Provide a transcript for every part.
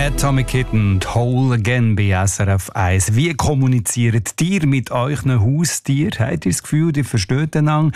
Atomic Kitten und Whole Again bei SRF 1. Wie kommuniziert ihr mit euren Haustieren? Habt ihr das Gefühl, ihr versteht einander?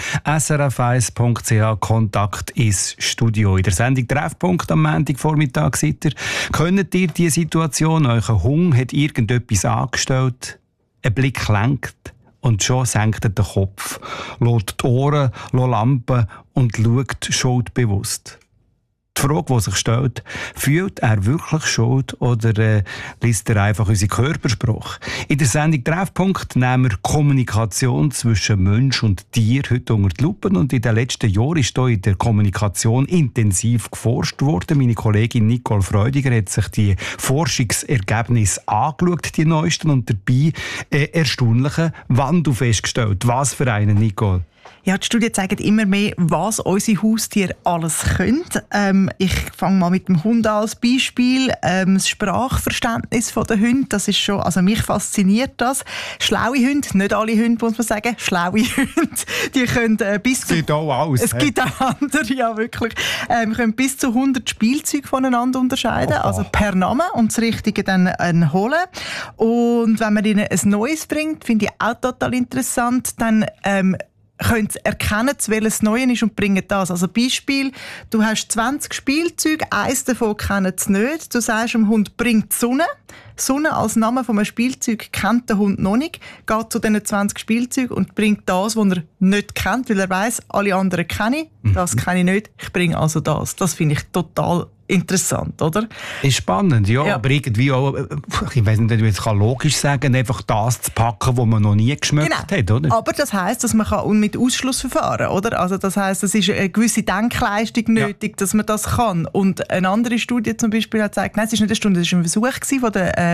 srf1.ch Kontakt ins Studio. In der Sendung Treffpunkt am Montagvormittag seid ihr. Kennt ihr die Situation? Euer Hund hat irgendetwas angestellt, ein Blick lenkt und schon senkt er den Kopf, lässt die Ohren lampen und schaut schuldbewusst. Die Frage, die sich stellt, fühlt er wirklich Schuld oder liest er einfach unsere Körpersprache? In der Sendung Treffpunkt nehmen wir Kommunikation zwischen Mensch und Tier heute unter die Lupe. Und in den letzten Jahren ist hier in der Kommunikation intensiv geforscht worden. Meine Kollegin Nicole Freudiger hat sich die Forschungsergebnisse angeschaut, die neuesten, und dabei erstaunlichen Wandel festgestellt. Was für einen, Nicole? Ja, die Studien zeigen immer mehr, was unsere Haustiere alles können. Ich fange mal mit dem Hund an als Beispiel. Das Sprachverständnis der Hunde, das ist schon, also mich fasziniert das. Schlaue Hunde, nicht alle Hunde, muss man sagen, schlaue Hunde, die können bis zu... Es gibt auch alles. Es gibt auch andere, ja wirklich. Können bis zu 100 Spielzeuge voneinander unterscheiden, also per Namen und das Richtige dann holen. Und wenn man ihnen ein Neues bringt, finde ich auch total interessant, dann können sie erkennen, welches Neue ist und bringen das. Also Beispiel, du hast 20 Spielzeuge, eins davon kennen sie nicht. Du sagst dem Hund, bring die Sonne. Sonne als Name von einem Spielzeug kennt der Hund noch nicht. Geht zu diesen 20 Spielzeugen und bringt das, was er nicht kennt, weil er weiss, alle anderen kenne ich, das kenne ich nicht, ich bringe also das. Das finde ich total interessant, oder? Ist spannend, ja. Aber irgendwie auch, ich weiss nicht, ob ich jetzt logisch sagen, einfach das zu packen, was man noch nie geschmeckt hat, oder? Aber das heisst, dass man mit Ausschlussverfahren, oder? Also das heisst, es ist eine gewisse Denkleistung nötig, dass man das kann. Und eine andere Studie zum Beispiel hat gesagt, nein, es ist nicht eine Stunde, es war ein Versuch von der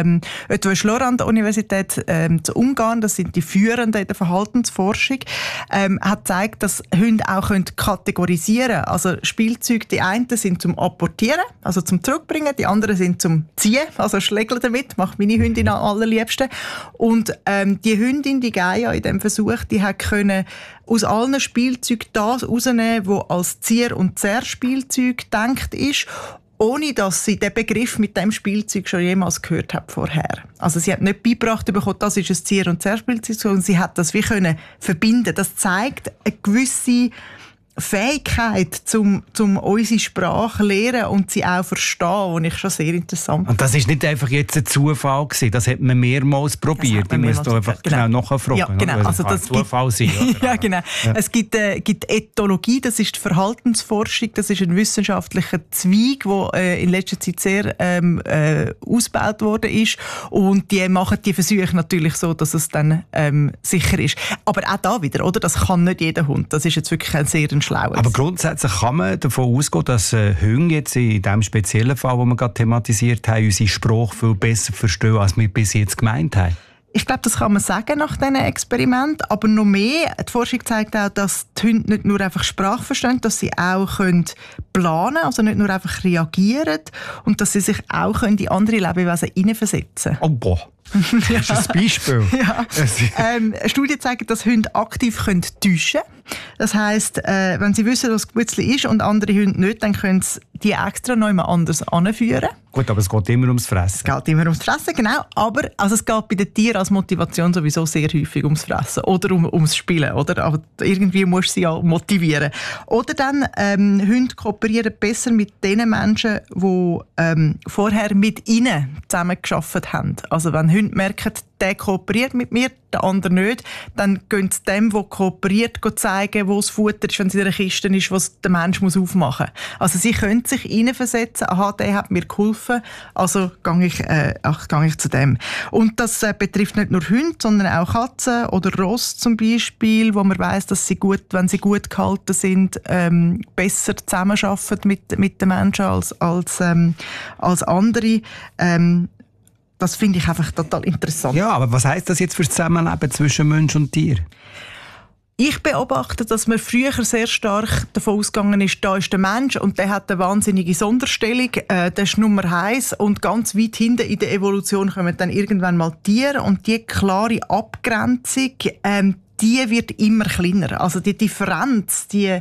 Etoile-Lorand-Universität zu Ungarn, das sind die Führenden in der Verhaltensforschung, hat gezeigt, dass Hunde auch kategorisieren können. Also Spielzeuge, die einen sind zum Apportieren, also zum Zurückbringen, die anderen sind zum Ziehen, also schlägeln damit, macht meine Hündin am allerliebsten. Und die Hündin, die Gaia in diesem Versuch, die hat können aus allen Spielzeugen das rausnehmen, was als Zier- und Zerrspielzeug gedacht ist, ohne dass sie den Begriff mit dem Spielzeug schon jemals gehört hat vorher. Also sie hat nicht beigebracht bekommen, das ist ein Zier- und Zerrspielzeug, sondern sie hat das wie können verbinden. Das zeigt eine gewisse Fähigkeit, zum unsere Sprache lernen und sie auch verstehen, und ich schon sehr interessant. Und das ist nicht einfach jetzt ein Zufall gewesen, das hat man mehrmals probiert. Ich muss da einfach genau nachfragen. Ja, genau. Also das kann Zufall sein. Oder? Ja, genau. Ja. Es gibt Ethologie, das ist die Verhaltensforschung, das ist ein wissenschaftlicher Zweig, der in letzter Zeit sehr ausgebaut worden ist, und die machen die Versuche natürlich so, dass es dann sicher ist. Aber auch da wieder, oder? Das kann nicht jeder Hund. Das ist jetzt wirklich ein sehr schlaues. Aber grundsätzlich kann man davon ausgehen, dass Hunde jetzt in diesem speziellen Fall, den wir gerade thematisiert haben, unsere Sprache viel besser verstehen, als wir bis jetzt gemeint haben. Ich glaube, das kann man sagen nach diesen Experimenten, aber noch mehr. Die Forschung zeigt auch, dass die Hunde nicht nur einfach Sprache verstehen, dass sie auch planen können, also nicht nur einfach reagieren, und dass sie sich auch in andere Lebewesen hineinversetzen können. Oh boah. Das ist ein Beispiel. Ja. Studien zeigen, dass Hunde aktiv täuschen können. Das heisst, wenn sie wissen, was Gutzli ist und andere Hunde nicht, dann können sie die extra noch jemand anders anführen. Gut, aber es geht immer ums Fressen. Es geht immer ums Fressen, genau. Aber also es geht bei den Tieren als Motivation sowieso sehr häufig ums Fressen oder ums Spielen. Oder? Aber irgendwie musst du sie ja motivieren. Oder dann, Hunde kooperieren besser mit den Menschen, die vorher mit ihnen zusammengearbeitet haben. Also wenn Hunde merken, der kooperiert mit mir, der andere nicht, dann gehen sie dem, der kooperiert, zeigen, wo das Futter ist, wenn es in einer Kiste ist, was der Mensch aufmachen muss. Also sie können sich hineinversetzen, aha, der hat mir geholfen, also gehe ich zu dem. Und das betrifft nicht nur Hunde, sondern auch Katzen oder Ross zum Beispiel, wo man weiss, dass sie gut, wenn sie gut gehalten sind, besser zusammenarbeiten mit den Menschen als andere. Das finde ich einfach total interessant. Ja, aber was heisst das jetzt für das Zusammenleben zwischen Mensch und Tier? Ich beobachte, dass man früher sehr stark davon ausgegangen ist, da ist der Mensch und der hat eine wahnsinnige Sonderstellung, der ist Nummer 1, und ganz weit hinten in der Evolution kommen dann irgendwann mal Tiere, und die klare Abgrenzung, die wird immer kleiner. Also die Differenz, die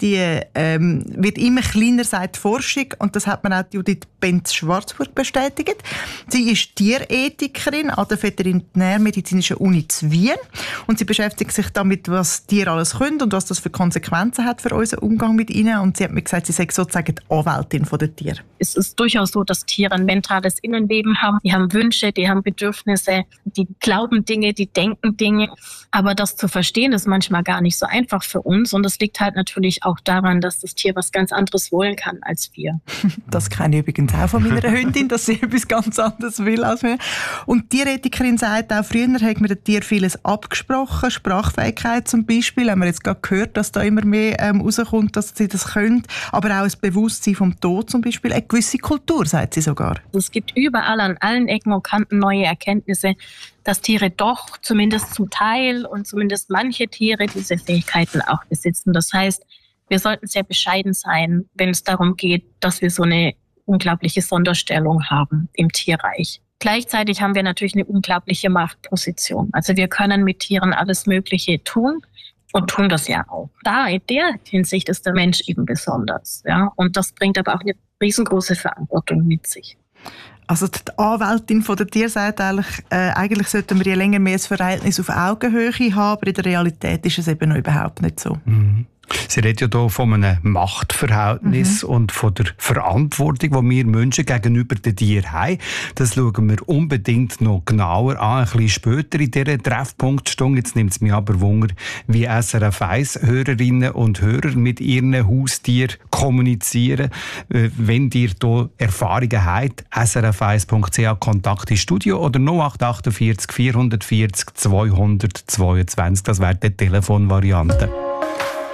wird immer kleiner, sagt die Forschung. Und das hat mir auch Judith Benz-Schwarzburg bestätigt. Sie ist Tierethikerin an der Veterinärmedizinischen Uni zu Wien. Und sie beschäftigt sich damit, was Tiere alles können und was das für Konsequenzen hat für unseren Umgang mit ihnen. Und sie hat mir gesagt, sie sei sozusagen die Anwältin der Tiere. Es ist durchaus so, dass Tiere ein mentales Innenleben haben. Die haben Wünsche, die haben Bedürfnisse, die glauben Dinge, die denken Dinge. Aber das zu verstehen ist manchmal gar nicht so einfach für uns. Und das liegt halt natürlich auch daran, dass das Tier was ganz anderes wollen kann als wir. Das kenne ich übrigens auch von meiner Hündin, dass sie etwas ganz anderes will als wir. Und die Tierethikerin sagt auch, früher hat man den Tieren vieles abgesprochen, Sprachfähigkeit zum Beispiel. Haben wir jetzt gerade gehört, dass da immer mehr rauskommt, dass sie das können. Aber auch das Bewusstsein vom Tod zum Beispiel. Eine gewisse Kultur, sagt sie sogar. Es gibt überall an allen Ecken und Kanten neue Erkenntnisse, dass Tiere doch zumindest zum Teil und zumindest manche Tiere diese Fähigkeiten auch besitzen. Das heißt, wir sollten sehr bescheiden sein, wenn es darum geht, dass wir so eine unglaubliche Sonderstellung haben im Tierreich. Gleichzeitig haben wir natürlich eine unglaubliche Machtposition. Also wir können mit Tieren alles Mögliche tun und tun das ja auch. Da in der Hinsicht ist der Mensch eben besonders. Ja? Und das bringt aber auch eine riesengroße Verantwortung mit sich. Also die Anwältin der Tiere sagt eigentlich sollten wir je länger mehr das Verhältnis auf Augenhöhe haben, aber in der Realität ist es eben noch überhaupt nicht so. Mhm. Sie redet ja hier von einem Machtverhältnis und von der Verantwortung, die wir Menschen gegenüber den Tieren haben. Das schauen wir unbedingt noch genauer an, ein bisschen später in dieser Treffpunktstunde. Jetzt nimmt es mich aber Wunder, wie SRF 1 Hörerinnen und Hörer mit ihren Haustieren kommunizieren. Wenn ihr hier Erfahrungen habt, srf1.ch Kontakt ins Studio oder 0848 440 222. Das wäre die Telefonvariante.